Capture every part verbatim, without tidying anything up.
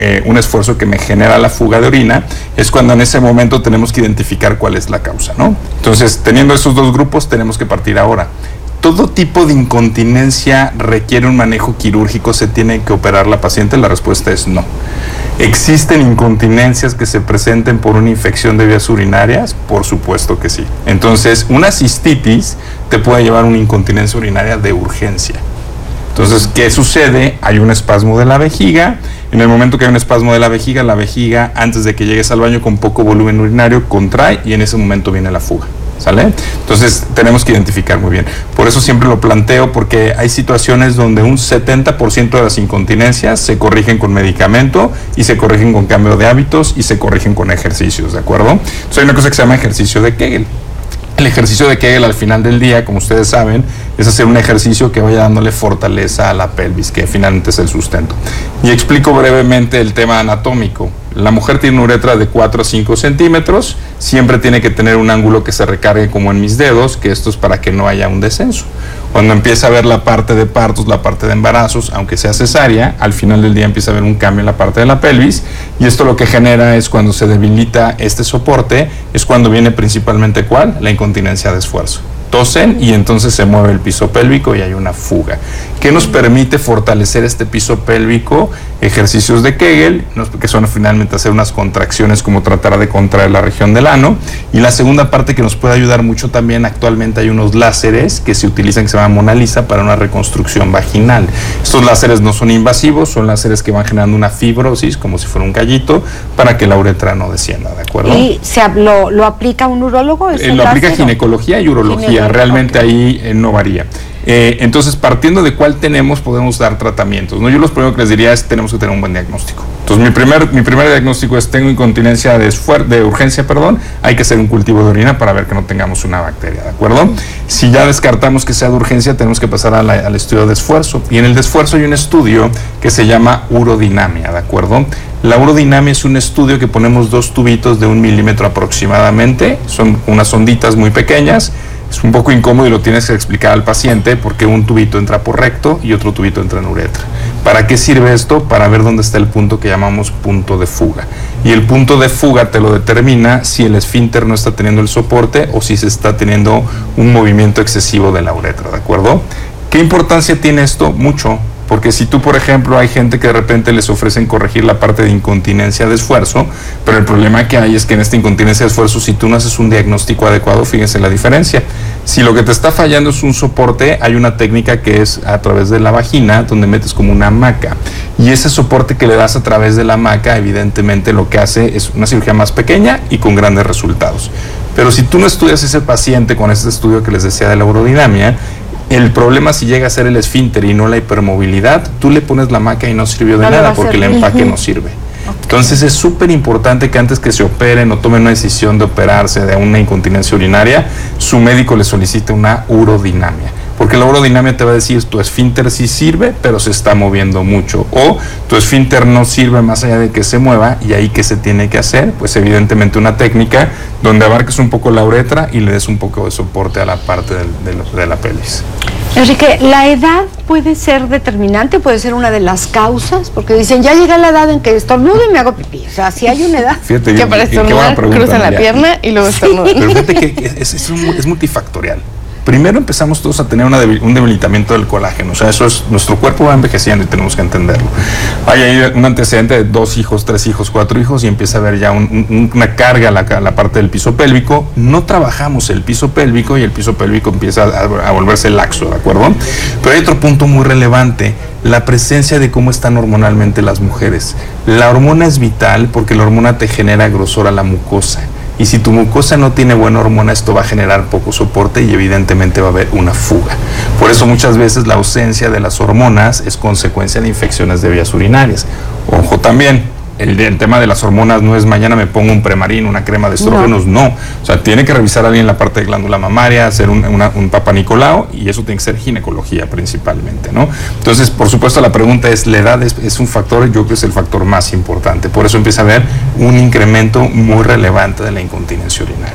eh, un esfuerzo que me genera la fuga de orina, es cuando en ese momento tenemos que identificar cuál es la causa, ¿no? Entonces, teniendo esos dos grupos, tenemos que partir ahora. ¿Todo tipo de incontinencia requiere un manejo quirúrgico? ¿Se tiene que operar la paciente? La respuesta es no. ¿Existen incontinencias que se presenten por una infección de vías urinarias? Por supuesto que sí. Entonces, una cistitis te puede llevar a una incontinencia urinaria de urgencia. Entonces, ¿qué sucede? Hay un espasmo de la vejiga. En el momento que hay un espasmo de la vejiga, la vejiga, antes de que llegues al baño con poco volumen urinario, contrae y en ese momento viene la fuga. ¿Sale? Entonces tenemos que identificar muy bien. Por eso siempre lo planteo, porque hay situaciones donde un setenta por ciento de las incontinencias se corrigen con medicamento y se corrigen con cambio de hábitos y se corrigen con ejercicios, ¿de acuerdo? Entonces hay una cosa que se llama ejercicio de Kegel. El ejercicio de Kegel al final del día, como ustedes saben, es hacer un ejercicio que vaya dándole fortaleza a la pelvis, que finalmente es el sustento. Y explico brevemente el tema anatómico. La mujer tiene una uretra de cuatro a cinco centímetros, siempre tiene que tener un ángulo que se recargue como en mis dedos, que esto es para que no haya un descenso. Cuando empieza a ver la parte de partos, la parte de embarazos, aunque sea cesárea, al final del día empieza a haber un cambio en la parte de la pelvis, y esto lo que genera es cuando se debilita este soporte, es cuando viene principalmente ¿cuál? La incontinencia de esfuerzo. Tosen y entonces se mueve el piso pélvico y hay una fuga. ¿Qué nos permite fortalecer este piso pélvico? Ejercicios de Kegel, que son finalmente hacer unas contracciones como tratar de contraer la región del ano. Y la segunda parte que nos puede ayudar mucho también, actualmente hay unos láseres que se utilizan, que se llaman Mona Lisa, para una reconstrucción vaginal. Estos láseres no son invasivos, son láseres que van generando una fibrosis, como si fuera un callito, para que la uretra no descienda, ¿de acuerdo? ¿Y se, lo, lo aplica un urólogo? Eh, lo aplica ginecología y urología. Ginecología. Realmente okay. ahí eh, no varía. Eh, entonces, partiendo de cuál tenemos, podemos dar tratamientos, ¿no? Yo lo primero que les diría es, tenemos que tener un buen diagnóstico. Entonces, mi primer, mi primer diagnóstico es, tengo incontinencia de, esfuer de urgencia, perdón, hay que hacer un cultivo de orina para ver que no tengamos una bacteria, ¿de acuerdo? Si ya descartamos que sea de urgencia, tenemos que pasar a la, al estudio de esfuerzo. Y en el de esfuerzo hay un estudio que se llama urodinamia, ¿de acuerdo? La urodinamia es un estudio que ponemos dos tubitos de un milímetro aproximadamente, son unas onditas muy pequeñas. Es un poco incómodo y lo tienes que explicar al paciente porque un tubito entra por recto y otro tubito entra en uretra. ¿Para qué sirve esto? Para ver dónde está el punto que llamamos punto de fuga. Y el punto de fuga te lo determina si el esfínter no está teniendo el soporte o si se está teniendo un movimiento excesivo de la uretra, ¿de acuerdo? ¿Qué importancia tiene esto? Mucho. Porque si tú, por ejemplo, hay gente que de repente les ofrecen corregir la parte de incontinencia de esfuerzo, pero el problema que hay es que en esta incontinencia de esfuerzo, si tú no haces un diagnóstico adecuado, fíjense la diferencia. Si lo que te está fallando es un soporte, hay una técnica que es a través de la vagina, donde metes como una hamaca. Y ese soporte que le das a través de la hamaca, evidentemente lo que hace es una cirugía más pequeña y con grandes resultados. Pero si tú no estudias ese paciente con este estudio que les decía de la urodinamia, el problema si llega a ser el esfínter y no la hipermovilidad, tú le pones la hamaca y no sirvió de no nada porque el empaque no sirve. Okay. Entonces es súper importante que antes que se operen o tomen una decisión de operarse de una incontinencia urinaria, su médico le solicite una urodinamia. Porque la urodinamia te va a decir, tu esfínter sí sirve, pero se está moviendo mucho. O tu esfínter no sirve más allá de que se mueva, y ahí ¿qué se tiene que hacer? Pues evidentemente una técnica donde abarques un poco la uretra y le des un poco de soporte a la parte del, de, de la pelvis. Enrique, ¿la edad puede ser determinante? ¿Puede ser una de las causas? Porque dicen, ya llega la edad en que estornudo y me hago pipí. O sea, si hay una edad. Fíjate, que para estornudar cruzan la pierna y luego estornudan. Pero fíjate que es, es, un, es multifactorial. Primero empezamos todos a tener una debil, un debilitamiento del colágeno, o sea, eso es, nuestro cuerpo va envejeciendo y tenemos que entenderlo. Hay ahí un antecedente de dos hijos, tres hijos, cuatro hijos y empieza a haber ya un, un, una carga a la, a la parte del piso pélvico. No trabajamos el piso pélvico y el piso pélvico empieza a, a volverse laxo, ¿de acuerdo? Pero hay otro punto muy relevante, la presencia de cómo están hormonalmente las mujeres. La hormona es vital porque la hormona te genera grosor a la mucosa. Y si tu mucosa no tiene buena hormona, esto va a generar poco soporte y evidentemente va a haber una fuga. Por eso muchas veces la ausencia de las hormonas es consecuencia de infecciones de vías urinarias. Ojo también, el, el tema de las hormonas no es mañana me pongo un Premarin, una crema de estrógenos, no. no. O sea, tiene que revisar a alguien la parte de glándula mamaria, hacer un, una, un Papa Nicolau, y eso tiene que ser ginecología principalmente, ¿no? Entonces, por supuesto, la pregunta es, la edad es, es un factor, yo creo que es el factor más importante. Por eso empieza a haber un incremento muy relevante de la incontinencia urinaria.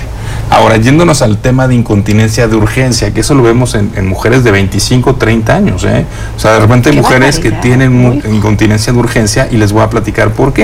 Ahora, yéndonos al tema de incontinencia de urgencia, que eso lo vemos en, en mujeres de veinticinco, treinta años, ¿eh? O sea, de repente hay mujeres que tienen mu- incontinencia de urgencia y les voy a platicar por qué.